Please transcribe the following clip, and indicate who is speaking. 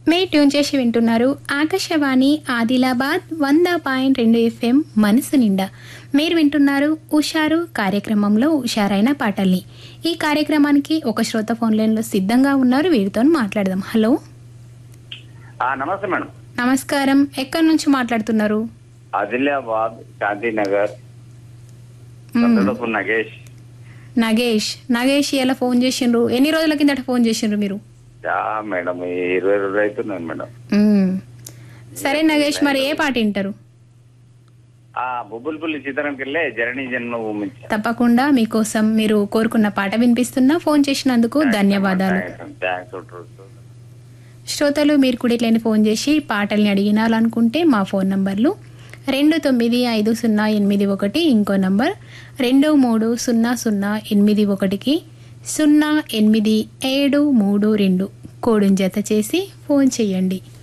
Speaker 1: మే tune చేసి వింటున్నారు Akashvani Adilabad 100.2 FM మనసు నిండా. మీరు వింటున్నారు ఉషారు కార్యక్రమంలో ఉషారైన పాటల్ని. ఈ కార్యక్రమానికి ఒక శ్రోత ఫోన్ లైన్లో సిద్ధంగా ఉన్నారు, వీరితో మాట్లాడదాం. హలో,
Speaker 2: నమస్తే మేడం.
Speaker 1: నమస్కారం. ఎక్కడి నుంచి మాట్లాడుతున్నారు?
Speaker 2: ఆదిలాబాద్ శాంతినగర్. నగేష్.
Speaker 1: నగేష్ ఎలా ఫోన్ చేసిండ్రు? ఎన్ని రోజుల కిందట ఫోన్ చేసిండ్రు మీరు?
Speaker 2: మేడం 20 రోజులు అవుతున్నాను మేడం.
Speaker 1: సరే నగేష్, మరి ఏ పాట వింటారు?
Speaker 2: బొబ్బుల్పల్లి సీతారాంకి వెళ్ళే జరణి జన్మభూమి.
Speaker 1: తప్పకుండా మీకోసం మీరు కోరుకున్న పాట వినిపిస్తున్నా. ఫోన్ చేసినందుకు ధన్యవాదాలు. శ్రోతలు, మీరు కూడా ఇట్లనే ఫోన్ చేసి పాటల్ని అడిగినాలనుకుంటే మా ఫోన్ నంబర్లు 295081, ఇంకో నంబర్ 230081కి 08732 కోడుని జత చేసి ఫోన్ చేయండి.